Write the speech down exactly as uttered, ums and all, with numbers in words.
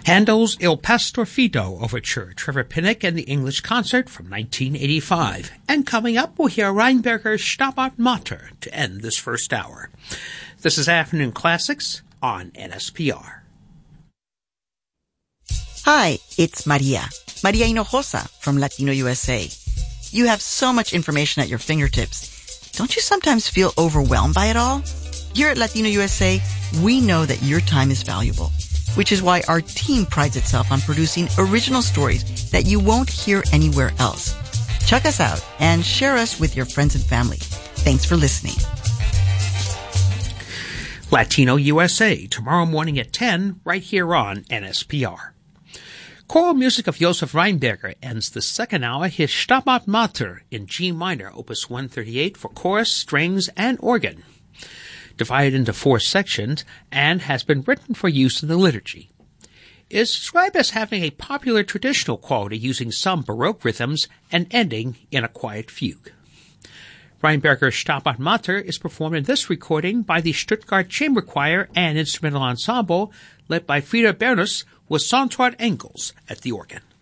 Handel's Il Pastorfido Overture, Trevor Pinnock and the English Concert from nineteen eighty-five. And coming up, we'll hear Rheinberger's Stabat Mater to end this first hour. This is Afternoon Classics on N S P R. Hi, it's Maria. Maria Hinojosa from Latino U S A. You have so much information at your fingertips. Don't you sometimes feel overwhelmed by it all? Here at Latino U S A, we know that your time is valuable, which is why our team prides itself on producing original stories that you won't hear anywhere else. Check us out and share us with your friends and family. Thanks for listening. Latino U S A, tomorrow morning at ten, right here on N S P R. Choral music of Josef Rheinberger ends the second hour, his Stabat Mater in G minor, opus one thirty-eight, for chorus, strings, and organ. Divided into four sections, and has been written for use in the liturgy. It is described as having a popular traditional quality, using some Baroque rhythms and ending in a quiet fugue. Rheinberger's Stabat Mater is performed in this recording by the Stuttgart Chamber Choir and Instrumental Ensemble, led by Frieda Bernus with Sontrat Engels at the organ.